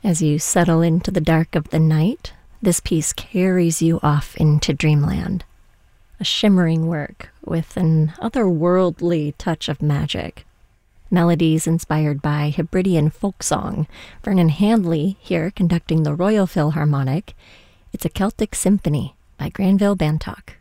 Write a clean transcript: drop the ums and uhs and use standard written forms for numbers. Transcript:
As you settle into the dark of the night, this piece carries you off into dreamland. A shimmering work with an otherworldly touch of magic. Melodies inspired by Hebridean folk song. Vernon Handley here conducting the Royal Philharmonic. It's a Celtic Symphony by Granville Bantock.